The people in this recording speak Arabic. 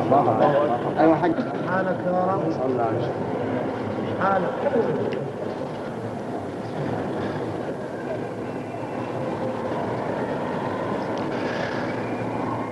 أيوة حق حالك يا رب. صلى الله عليه وسلم. حالك.